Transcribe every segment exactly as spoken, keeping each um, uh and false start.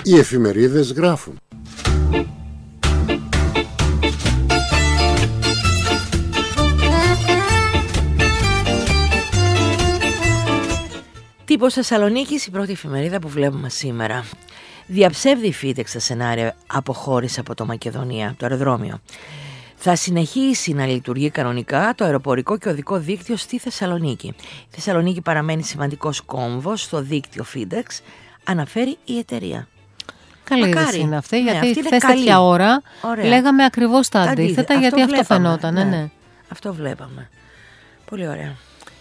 Οι εφημερίδες γράφουν. Τύπος Θεσσαλονίκης, η πρώτη εφημερίδα που βλέπουμε σήμερα. Διαψεύδει η Φίτεξ τα σενάρια αποχώρηση από το Μακεδονία, το αεροδρόμιο. Θα συνεχίσει να λειτουργεί κανονικά το αεροπορικό και οδικό δίκτυο στη Θεσσαλονίκη. Η Θεσσαλονίκη παραμένει σημαντικός κόμβος στο δίκτυο Φίτεξ, αναφέρει η εταιρεία. Καλή είδηση είναι αυτή, ναι, γιατί αυτή χθες τέτοια ώρα Ωραία. λέγαμε ακριβώς τα αντίθετα, γιατί αυτό, αυτό φαινόταν. Ναι. Ναι. Αυτό βλέπαμε. Πολύ ωραία.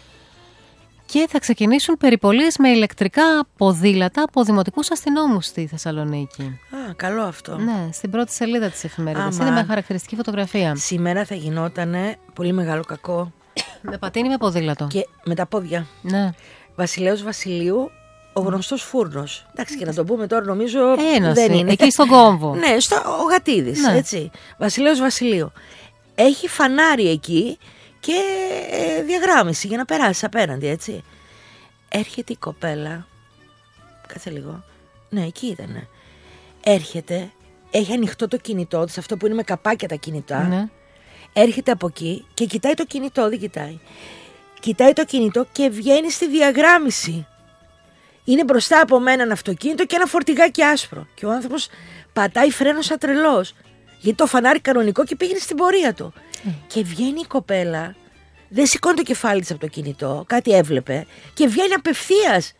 Και θα ξεκινήσουν περιπολίες με ηλεκτρικά ποδήλατα από δημοτικούς αστυνόμους στη Θεσσαλονίκη. Α, καλό αυτό. Ναι, στην πρώτη σελίδα της εφημερίδας. Άμα. Είναι με χαρακτηριστική φωτογραφία. Σήμερα θα γινότανε πολύ μεγάλο κακό. Με πατίνι με ποδήλατο. Και με τα πόδια. Ναι. Βασιλέως Βασιλείου, ο γνωστός φούρνος. Εντάξει, και να το πούμε τώρα, νομίζω Ένας, δεν είναι. Εκεί στον κόμβο. Ναι, στο, ο Γατίδης, ναι. έτσι. Βασιλέως Βασιλείου. Έχει φανάρι εκεί και ε, διαγράμμιση για να περάσει απέναντι, έτσι. Έρχεται η κοπέλα. Κάτσε λίγο. Ναι, εκεί ήτανε. Έρχεται, έχει ανοιχτό το κινητό της, αυτό που είναι με καπάκια τα κινητά. Ναι. Έρχεται από εκεί και κοιτάει το κινητό, δεν κοιτάει. Κοιτάει το κινητό και βγαίνει στη διαγράμμιση. Είναι μπροστά από μένα ένα αυτοκίνητο και ένα φορτηγάκι άσπρο. Και ο άνθρωπος πατάει φρένο σαν τρελός. Γιατί το φανάρι κανονικό και πήγαινε στην πορεία του. Mm. Και βγαίνει η κοπέλα, δεν σηκώνει το κεφάλι της από το κινητό, κάτι έβλεπε και βγαίνει απευθείας.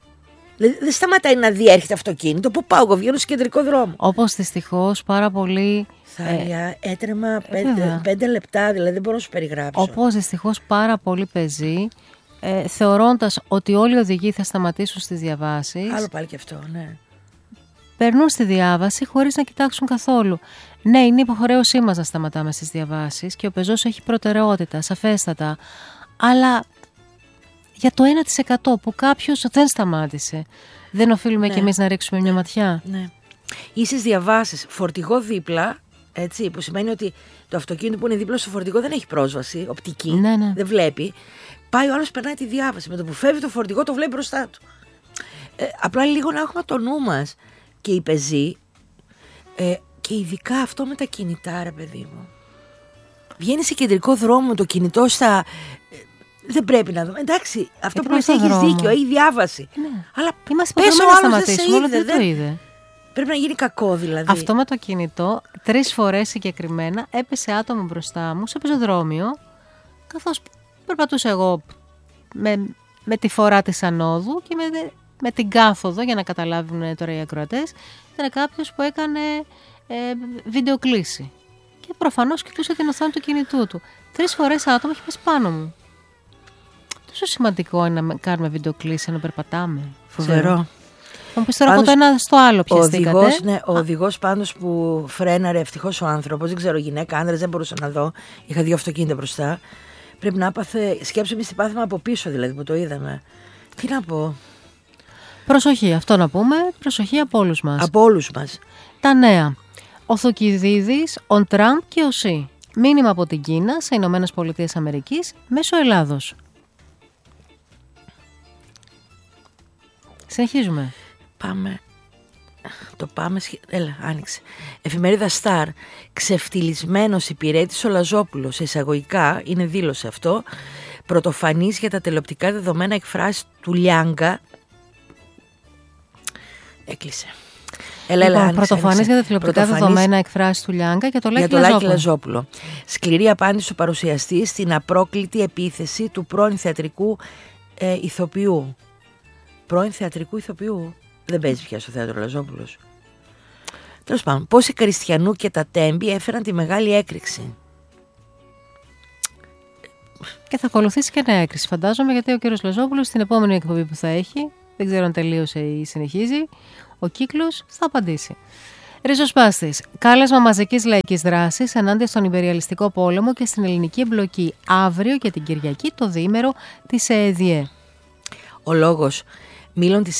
Δεν σταματάει να δει, έρχεται αυτοκίνητο. Πού πάω, εγώ βγαίνω στο κεντρικό δρόμο. Όπως δυστυχώς πάρα πολύ. Θάλια, ε, έτρεμα πέντε, πέντε λεπτά, δηλαδή δεν μπορώ να σου περιγράψω. Όπως δυστυχώς πάρα πολύ πεζοί, ε, θεωρώντας ότι όλοι οι οδηγοί θα σταματήσουν στις διαβάσεις. Άλλο πάλι και αυτό, ναι. Περνούν στη διάβαση χωρίς να κοιτάξουν καθόλου. Ναι, είναι υποχρέωσή μας να σταματάμε στις διαβάσεις και ο πεζός έχει προτεραιότητα, σαφέστατα. Αλλά για το ένα τοις εκατό που κάποιος δεν σταμάτησε, δεν οφείλουμε ναι. κι εμείς να ρίξουμε μια ματιά. Ναι. Ή στις διαβάσεις, φορτηγό δίπλα, έτσι, που σημαίνει ότι το αυτοκίνητο που είναι δίπλα στο φορτηγό δεν έχει πρόσβαση, οπτική, ναι, ναι. δεν βλέπει. Πάει ο άλλος, περνάει τη διάβαση. Με το που φεύγει το φορτηγό, το βλέπει μπροστά του. Ε, απλά λίγο να έχουμε το νου μας. Και οι πεζοί, ε, και ειδικά αυτό με τα κινητά, ρε παιδί μου. Βγαίνει σε κεντρικό δρόμο με το κινητό στα. Ε, δεν πρέπει να δούμε. Εντάξει, αυτό που μας έχει δίκιο, έχει διάβαση. Ναι. Αλλά είμαστε πες ο άλλος δεν σε είδε, δεν δεν... το είδε. Πρέπει να γίνει κακό δηλαδή. Αυτό με το κινητό, τρεις φορές συγκεκριμένα, έπεσε άτομο μπροστά μου σε πεζοδρόμιο, καθώς περπατούσα εγώ με, με τη φορά της ανόδου και με, με την κάθοδο, για να καταλάβουν τώρα οι ακροατές, ήταν κάποιος που έκανε ε, βιντεοκλήση. Και προφανώς κοιτούσε την οθόνη του κινητού του. Τρεις φορές άτομο έχει πέσει πάνω μου. Τόσο σημαντικό είναι να κάνουμε βιντεοκλήση ενώ περπατάμε. Φοβερό. Θα μου πεις τώρα από το ένα στο άλλο πιαστήκατε. Ο οδηγός, ναι, ο οδηγός πάντως που φρέναρε, ευτυχώς ο άνθρωπος, δεν ξέρω γυναίκα, άντρας, δεν μπορούσα να δω. Είχα δύο αυτοκίνητα μπροστά. Πρέπει να έπαθε, σκέψου εμείς τι πάθημα από πίσω δηλαδή που το είδαμε. Τι να πω. Προσοχή, αυτό να πούμε, προσοχή από όλους μας. Από όλους μας. Τα νέα. Ο Θουκυδίδης, ο Τραμπ και ο Σι. Μήνυμα από την Κίνα σε Ηνωμένες Πολιτείες Αμερικής μέσω Ελλάδος. Συνεχίζουμε. Πάμε. Το πάμε. Έλα, άνοιξε. Εφημερίδα Star. Ξεφτυλισμένος υπηρέτης ο Λαζόπουλος. Σε εισαγωγικά, είναι δήλωσε αυτό. Πρωτοφανής για τα τηλεοπτικά δεδομένα εκφράσεις του Λιάγκα. Έκλεισε. Έλα, έλα, λοιπόν, πρωτοφανής για τα τηλεοπτικά δεδομένα εκφράσεις του Λιάγκα και το Λάκη για το Λαζόπουλο. Λαζόπουλο. Σκληρή απάντηση του παρουσιαστή στην απρόκλητη επίθεση του πρώην θεατρικού ε, ηθοποιού. Πρώην θεατρικού ηθοποιού. Δεν παίζει πια στο θέατρο Λαζόπουλος. Τέλος πάντων, πώς οι Κριστιανού και τα Τέμπη έφεραν τη μεγάλη έκρηξη. Και θα ακολουθήσει και νέα έκρηξη, φαντάζομαι, γιατί ο κύριος Λαζόπουλος στην επόμενη εκπομπή που θα έχει, δεν ξέρω αν τελείωσε ή συνεχίζει, ο κύκλος θα απαντήσει. Ριζοσπάστης. Κάλεσμα μαζικής λαϊκής δράσης ενάντια στον υπεριαλιστικό πόλεμο και στην ελληνική εμπλοκή. Αύριο και την Κυριακή το διήμερο της ΕΕΔΙΕ. Ο λόγος. Μήλων της